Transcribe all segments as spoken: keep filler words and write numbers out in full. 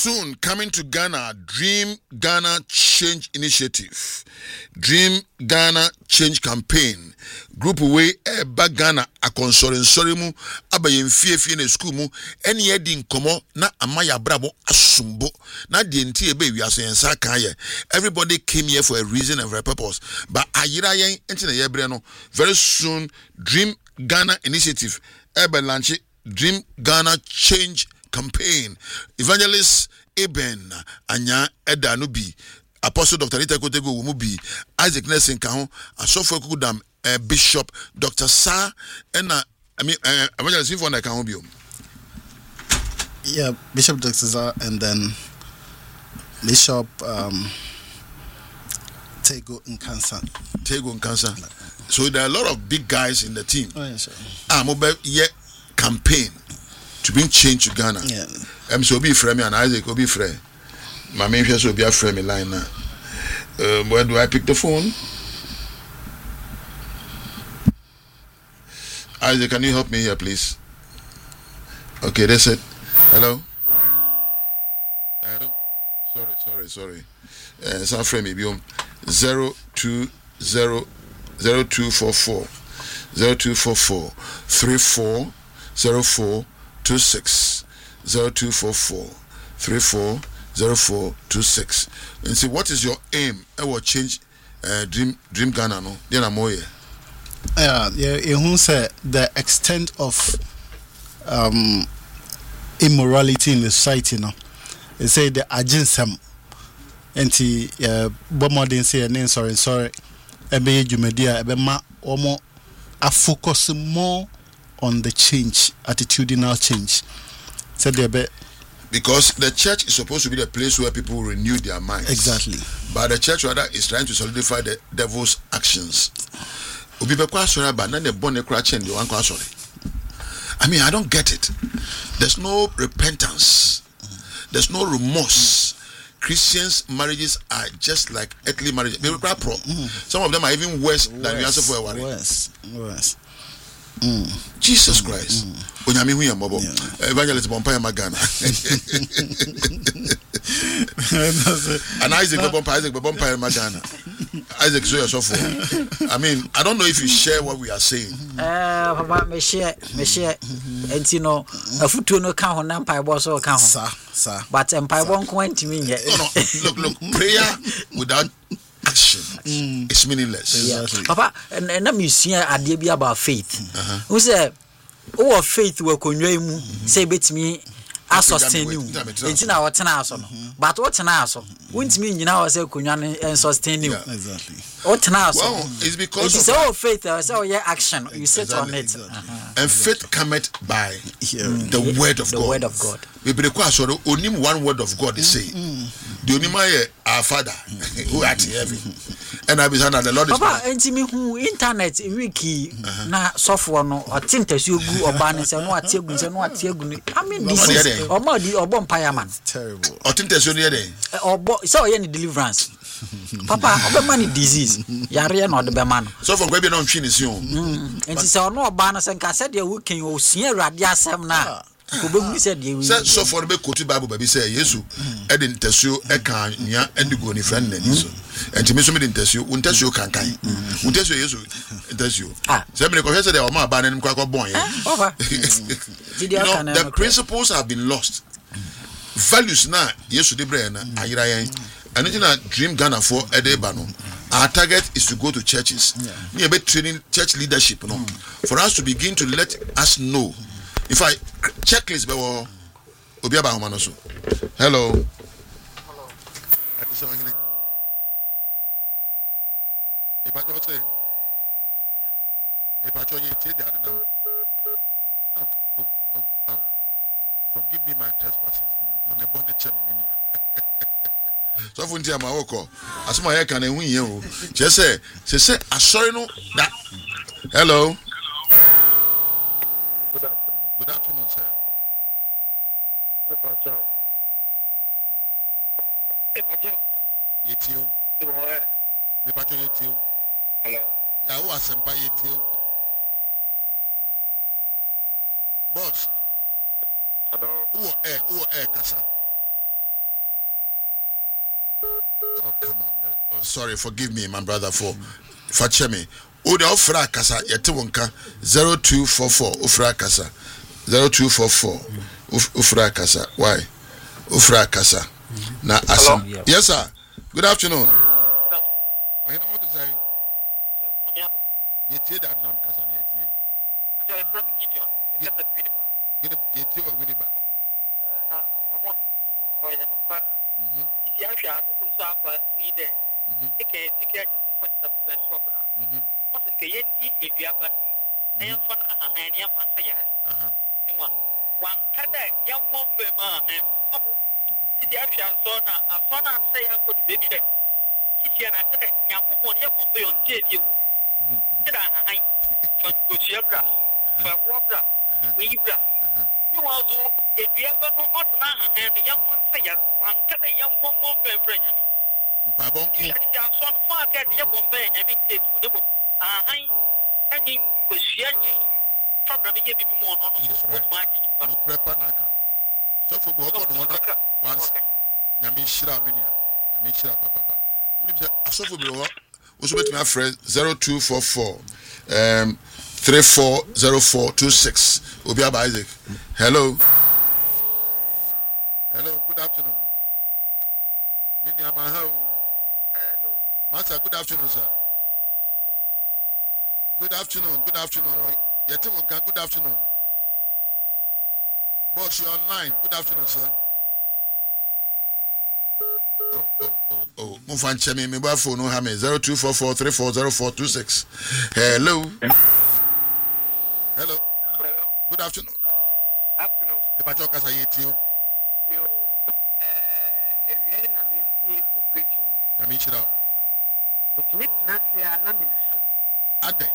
soon coming to Ghana, Dream Ghana Change Initiative, Dream Ghana Change Campaign. Group way eba Ghana a consoling sorry mu abayen fie fie na school mu eni edi nkomo na amaya brabo asumbo na de nti ebe wiase yensa kan ye. Everybody came here for a reason and for a purpose, but ayira yen enti na ye bre no very soon Dream Ghana Initiative eba launch Dream Ghana Change Campaign. Evangelist Eben Anya Edanubi, Apostle Doctor Rita Kotego Wumubi, Isaac Nelson Kahon, Asofo Kudam, uh, Bishop Doctor Sa, and uh, I mean, uh, Evangelist Ifon Kahobio. Yeah, Bishop Doctor Sa, and then Bishop um, Tego Nkansa. Tego Nkansa. So there are a lot of big guys in the team. Oh, yes, sir. Ah, mobile yeah campaign to bring change to Ghana. Yeah. I'm so be frame and Isaac will be frame. My main face will be a frame line now. Um, where do I pick the phone? Isaac, can you help me here, please? Okay, that's it. Hello? Hello? Sorry, sorry, sorry. Uh, it's not frame maybe zero two zero zero two four four zero two four four three four zero four two six zero two four four three four zero four two six. And see, what is your aim? I will change uh, Dream Dream Ghana no. Then I'm more. Yeah, yeah. You say the extent of um immorality in the society now. They say the aginsam. Enti uh, bomodin say a name sorry sorry. Ebe jumedia ebe ma omo a focus more on the change, attitudinal change. Said there be because the church is supposed to be the place where people renew their minds. Exactly. But the church rather is trying to solidify the devil's actions. I mean, I don't get it. There's no repentance. There's no remorse. Christians' marriages are just like earthly marriages. Mm. Some of them are even worse, worse than the answer for a worry. Worse, worse. Mm. Jesus Christ. Onyame hu yam bobo. Evangelist Bompire Magana. And Isaac Bompire Isaac Bompire Magana. Isaac so yourself. I mean, I don't know if you share what we are saying. Eh, papa me share, me share. Enti no, afutu no ka ho na mpai bo so ka ho. Sir, sir. But mpai bo nko antimi nye. No, no. Look, look. Prayer without action mm. is meaningless. Exactly. Yeah. Papa, and na me sua ade bi about faith. Uh-huh. Who say o faith we konwa mu say betimi asustain you. Enti na wo tena aso no. But wo tena aso. Wontimi nyina wo say konwa no sustain you. Exactly. Wo tena aso. Well, it's because it's of faith, so your action. You sit exactly, on it. Exactly. Uh-huh. And faith cometh by mm. the word of the God. The word of God. We be require so only one word of God is saying. The only my our Father who art in heaven. And I be saying that the Lord is Papa, entimi hu internet wiki na software no atintasi ogu oba ne se no atiegu se no atiegu ni. I mean this is omo di obo mpaya man. Terrible. Atintasi oni dey. Obo so ye ni deliverance. Papa, obo man decease. Yare na odo man. So for gbe bi na ntwi ni si o. Enti se ono oba no se nka se de wo ken o sua awurade asem na. Ko be mu se de we. So for be quote Bible baby say Yesu e de ntasuo e kan nya endigo ni friend na ni so. Enti me so me de ntasuo, ntasuo kan kan. Ntasuo Yesu ntasuo. Se me ko hwese de o ma ba na nim kwa kwa bon ye. Papa. You know, the principles have been lost. Values na Yesu de bre na ayira yen. And in a Dream Ghana for Edeba no. Our target is to go to churches. We are training church leadership no. Mm. For us to begin to let us know. If I checklist bewo obi aba homa no so. Hello. Hello. Forgive me my trespasses. On the bondage of me. So for ntia ma woko asoma ye kan ehun yen o che se se se asori no that. Hello. Good afternoon. Good afternoon, sir. Epacho. Epacho. Yetiu. Ewo. Me pacho yetiu. Hello. Ya wo asempa yetiu. Boss. Hello. Wo eh wo eh kasa. sorry, forgive me, my brother, for fetch me. O de ofra kasa yete wonka zero two four four ofra kasa zero two four four ofra kasa. Why? Ofra kasa. Na asam. Yes sir. Good afternoon. Why you know what to say? Yete da nam kasa na yete. Ajo from Gideon. Get the video. Get yete wa wini ba. Na mama o ya no kwa. Mhm. Ti ya hwa ko so akwa ni de. Mhm. Eke eke just for the verse of na. Mhm. Ke yendi eduaba na yamfa na ahan na yamfa nsa yare aha nwa wan kada yamwon be ma em abu ti afia so na aso na nsa ya ko de bebi de ti na kada nyankopon ye bon be yon tie die wo ti da ahan fon ko tiabra fa wobra weibra ni wa zo eduaba no otna ahan na yamfa nsa yare wan kada yamwon bon be fra nyame mpa bon ki ti aso no fa ka de ye bon be nyame tie die wo ne bo ahan ani kwesiani problem ye bibi mu ono no so ko ma ji no prepa na kan so for bo ko no na once na me shira me nia na me shira papa papa uni se asofo bi wo wo so betimi afre zero two four four um three four zero four two six obi aba Isaac. Hello hello good afternoon me nia ma ha hello master good afternoon sir. Good afternoon, good afternoon. Yetemonka, good afternoon. Boss, you're online. Good afternoon, sir. Oh, oh, oh, oh. Mufan chemi, my phone no hame zero two four four three four zero four two six. Hello. Hello. Hello. Good afternoon. Afternoon. The pachoka sa yeti yo. Yo. Eh, ewie na me si preaching. Na me chira. Mutumi tnasia na me su. Aden.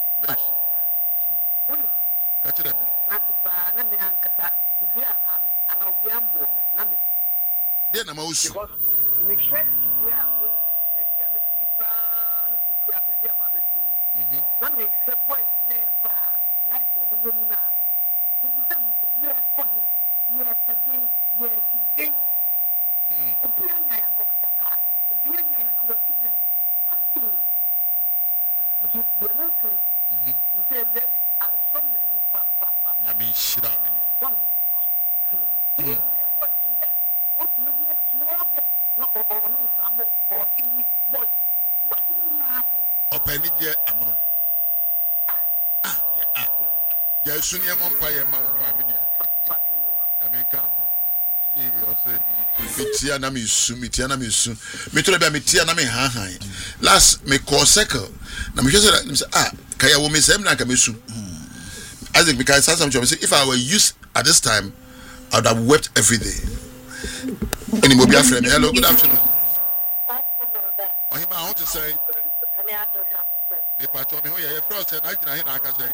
Uni. Kachira me. Na tupa na me ankata bibi ahame ana obi ammo na me. De na ma usu. Because me share bibi ahame, bibi ahame flipa ni bibi ahame bibi ahame bedu. Mhm. Na me se boy ne ba, like the woman na. Bibi ahame ye ko ni, ye tade, ye gide. Hmm. Obi anya yankokta ka. Obi anya yankokta den. Amen. You you okay? Mhm. There are so many papa papa. Na me shira me. One. Hmm. But in that, what you walk small bit, no or no samo or you boy. What you happen? Openi je amono. Ah, yeah. Ah. Ja sunia mo pa ye ma wo me nia. Na me ka ho. Eh, o se mitia na me su, mitia na me su. Me to be mitia na me han han. Last me call circle. Na me say ah, kaya wo me sem na ka me su. I think because sometimes say if I were used at this time, I would have wept every day. Any mo bia friend. Hello, good afternoon. Oh, him I want to say. Me patcho me ho ye frost na gina he na aka say.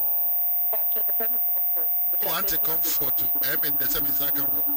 Oh, anti comfort. I mean the same is aka wo.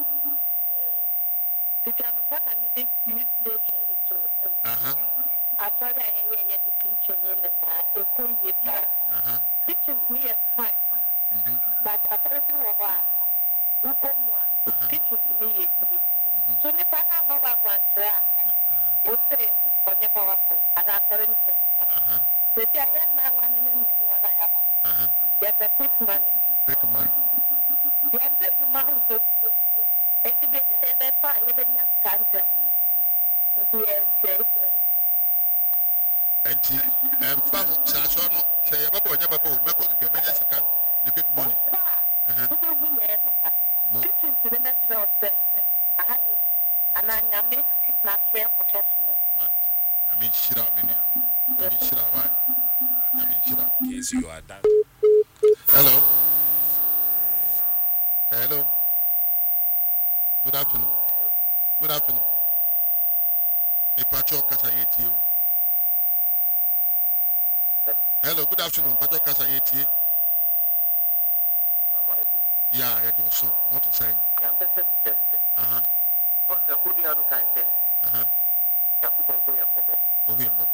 Uh-huh. I thought I had a teacher in the equity. Uh-huh. This is me a fine. But apparently, who come one, teaches me. So, if I have a one, would say, on your powerful, and I'm telling you, the giant man one and one I have. Yes, a quick money. Quick money. You have to mount to it. It's a fire, even your cancer. Yes, Enti emfa ho saso no se ye baba onya baba o meko nke menye sika the quick money. Eh. Mo. Mat. Na me shira me nia. Na me shira why? Na me shira. Yes, you are done. Hello. Hello. Good afternoon. Good afternoon. E pacho kasa yeti o. Hello, good afternoon. Pacho kasa yeti. Yeah, I do so. What to say? Uh-huh. What's the good you can say? Uh-huh. Yaku bongo ya mobo. Oh, yeah, Mobo.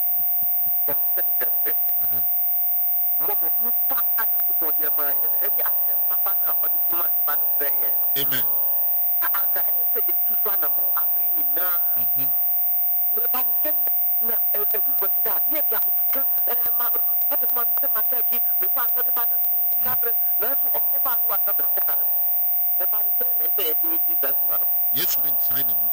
Uh-huh. Mobo mupa ada ku bongo ya manya. Any asem papa na odi suma ni banu breye no. Amen. Aka ene se je tu sana mo abri ni na. Mhm. Le banu sen na edu kwasi da ye ga ka eh ma e be ma mi se ma ka ki me pa so de ba na bi ni ka bre na so o ba no wa ta be ta e ba ni se na e be di di za ma no Yesu ne ntan ne mu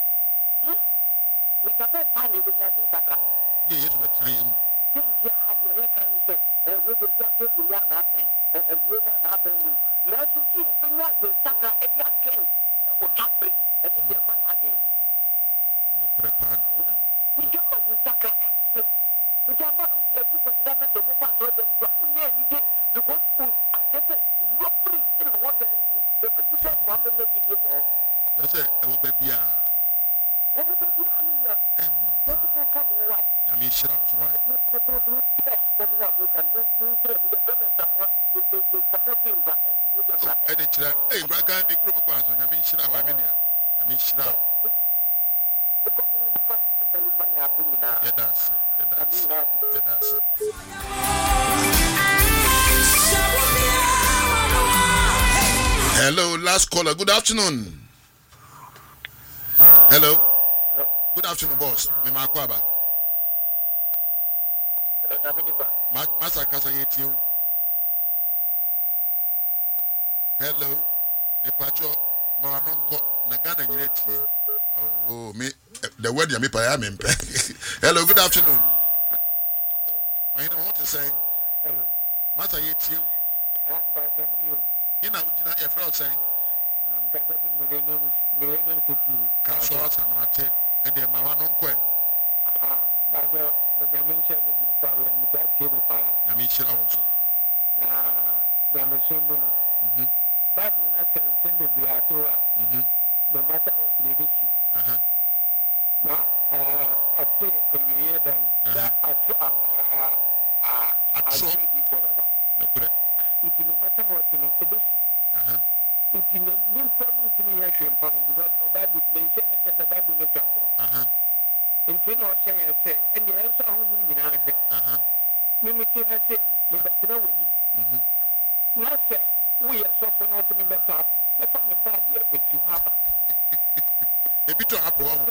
me ka ben pa ni bi nya di sakra ye Yesu be tan ye mu ke ya ha ye ye kan ni se e we de ya ke ya na ben e we na na ben no na so si e be nya di sakra e ya ken o ta ben e ni de ma ya gen no kure pa na wo ni jama di sakra ni jama e du ko si da me so mo pa so de mo ko ni ni de because o tete robbery in what the the president wa be le video wo yo say e wo be bia e wo be bia ni ya e mo no ko ka mo wa ya me shira wo so wa e de chira e gwa ga mi kuro kwa so ya me shira wa me ne ya me shira ya dance ya dance ya dance hello last caller good afternoon hello good afternoon boss me ma kwa ba hello na me ni ba ma masa kasa yetio hello e pacho ma nonko na Ghana nyire tie oh me the word ya me pa ya me mpe hello good afternoon why you want to say hello masa yetio ah ba ta yo ina ujina e friend saying um ka sa millennium millennium city ka so asamate ene ma wa nonko e aha ba ga na me nche me pa wa me ta tie me pa na me shira wo so na na me so mo mhm Bible na kan sen de bi ato a mhm no matter what they do aha na ah aso ko yiye dan da aso a a Aso. di forever no kure it no matter what no e do aha it no nim tamu it no ya hwe mfa because the Bible mention it as a Bible no tantro aha it no say ya say and the answer ho no nyina hwe aha me me ti ha say me betena wani mhm na say we are so for not me better up let me bag ya if you have e bi to hapo ho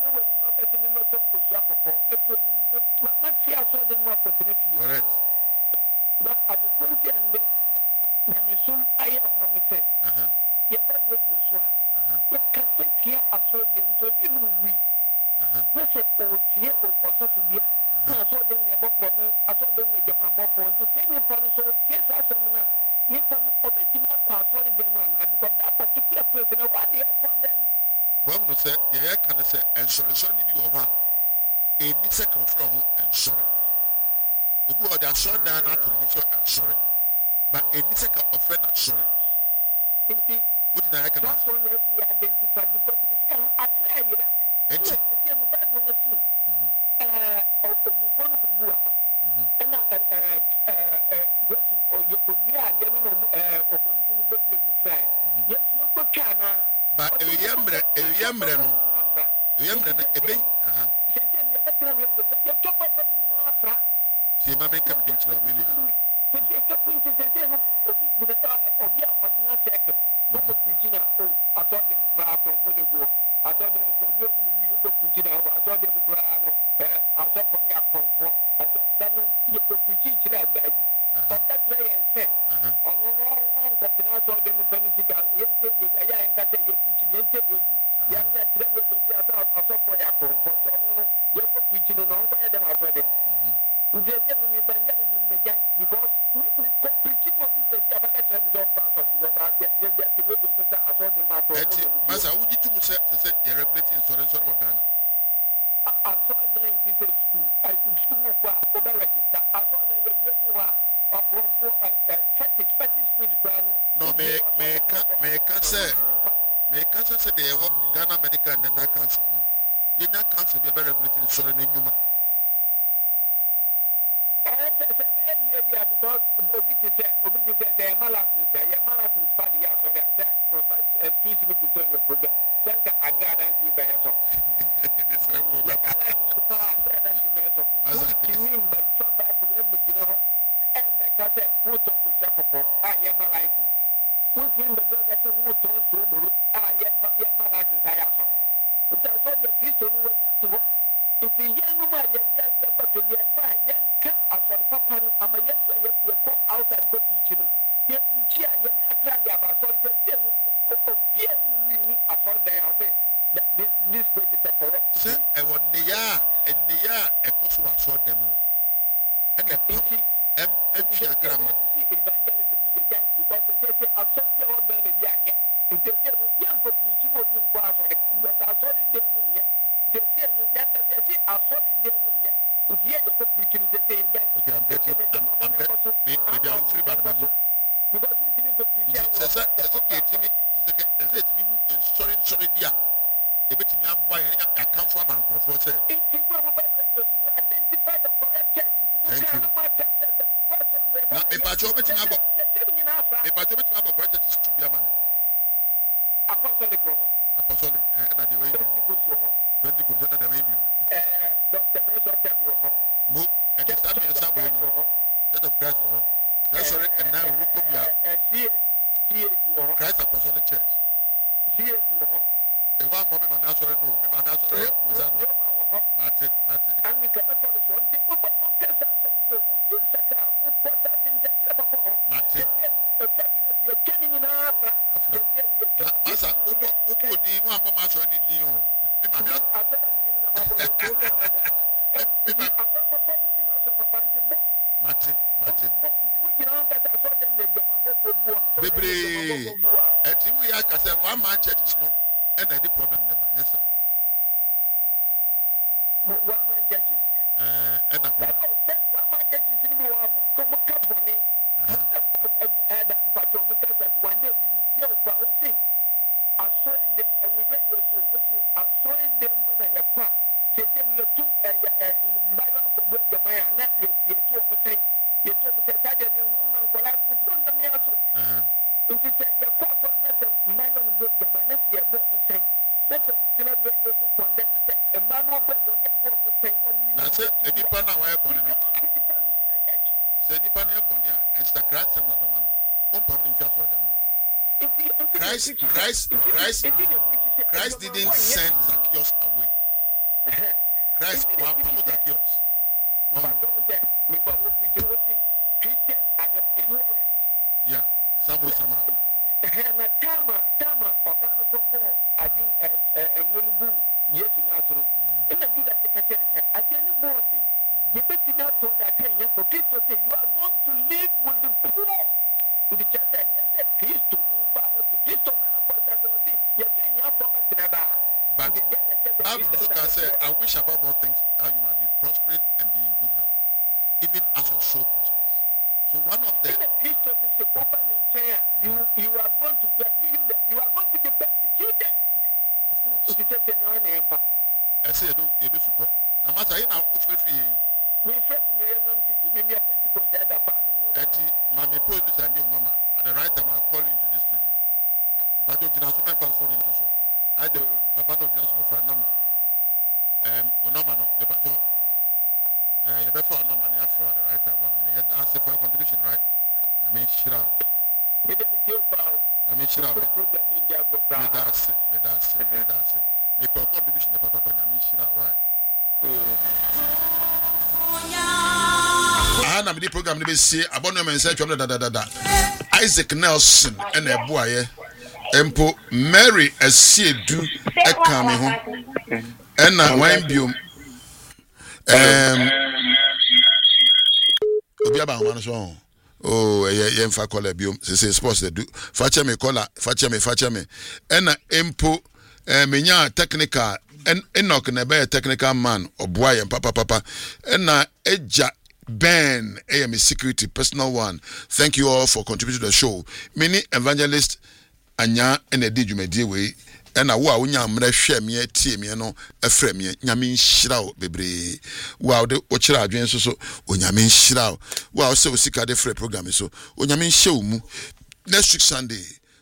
correct but at the point and Yamisum I have said, aha your body will go so. aha What can sit here as well them to be we? aha Let's say, oh, here or also to be. I saw them about promo, I saw them with your mom phone to send me for so yes, as a man. You can obey him up past all them because that particular person, what they are from them. Well, no, say, the air can say, and sorry, sorry, be over. A mid second from and sorry. The boy that shot down at him, and sorry. But a mid second of friend, and sorry. What did I reckon? That's one that we identify because they say, I cry, you know. And You see, I'm bad on the sea. Uh, of the phone of Bua. And uh, or you could be a general or wonderful baby you try. Yes, you could can. but a yammer, a yammer, no, a yammer, a bit. Uh huh. You're top of the Afra. See, my man can be to a million. Masa, would you two say, you're regulating insurance or Ghana? I saw them in this school. I could school for over register. I saw them in the way of for fetish fetish speech plan. No, me, me, me, can say, me, can say, they have Ghana Medical and Dental Council. You not council be very regulating insurance in Yuma. Because Obiti said, Obiti said, Malasis, a Malasis party, excuse me to tell you a problem. Thank I got you by yourself. If all day I say that this this place is a corrupt. Say I want neya and neya a coso I saw them. And the people em em fiakrama. Evangelism because they say I saw the all day and they say no young for preaching or being quiet on it. Because I saw it them yet. They say no young say I saw it them yet. But here the preaching they say okay, I'm getting I'm, I'm getting maybe I'm free by the man. Because we didn't go preaching. It's a it's okay to me. It's a me sorry sorry dia. E beti me aboa ye ya kan fo am ankrofo say. Identify the correct church. Thank you. Na me pa cho beti me abo. Me pa cho beti me abo correct church is two bia man. Apostolic. Apostolic. Eh na de way you. twenty percent na de way you. Eh Doctor Menso Tabi. Mo and the same and some no. Church of Christ oh. That's sorry and now we could be a C H Christ Apostolic Church. C H E wa mo me ma na sorry no. Me ma na sorry Mozambique. Mate, mate. And we cannot tell us one thing. We don't care something so we do sakra. We put that in church papa. Mate. The cabinet you're turning in Africa. Masa, ubo ubo di wa mo ma sorry ni di o. Me ma na I tell you na ma bo. Me ma papa we ni ma so papa nti bo. mate, mate. Bebre. And we ask ourselves one man churches no and the problem never yes sir. One man churches. Uh, and a problem. One man churches in the come company. One day we hear about it. I saw them and we read your show. I saw them when I acquired. They tell me two Byron for break the man, not your two of saying, you told me that I didn't know and collab with them. Uh-huh. If you say your pastor, Byron break the man, that's your bomb saying. That's a still radio so condemned a man who was on your bomb saying, that's it. Any partner where born in say any partner born here and Sacrat some of the man. One partner in fact for them. Christ, Christ, Christ, Christ didn't send Zacchaeus away. Christ one promote Zacchaeus. Christians are the poorest. Yeah, somehow, somehow. Na tama tama babano ko mo adi enwolubu Yesu n'asoro. Ina Judas ka chere say adeni body. You bet you not told that you for Christ say you are going to live with the poor. With the church and you say Christ to you ba no to Christ na ba that say. You need you for back na ba. But Bible can say, I wish above all things that you might be prospering and be in good health, even as your soul prospers. So one of the you you are going to you you are going to be persecuted. Of course. I say you do you do support. Now master you now offer free. We first Millennium City, maybe a Pentecost at the panel. Eti mami producer and you mama at the right time I'll call you into this studio. But you can assume my phone into so. I do the panel of Johnson for a number. Um we number no the patio. Uh you better for a number near for the right time. And you ask for a contribution, right? I mean shira. Me dem kill power. I mean shira. Program in there go Me that's it, me that's it, me that's it. Me for contribution the papa I mean shira, why? Ah, na me di program ni be see abono me nse twam da da da da. Isaac Nelson and a boy empo Mary Asiedu e ka me ho. And na wan biom. Um Obi aba ho so. Oh, ye ye mfa kola biom. Se se sports they do. Fache me kola, fache me, fache me. And na empo eh menya technical en Enoch na be technical man oboa ye papa papa. And na eja Ben, A M security, personal one. Thank you all for contributing to the show. Many evangelist anya and a did you may deal with. And a wow, nyam share me, tear me, no, a frame me, yamin shroud, baby. Wow, the watcher dream so, when yamin shroud. Wow, so sick at the free program so, when yamin show mu next week Sunday.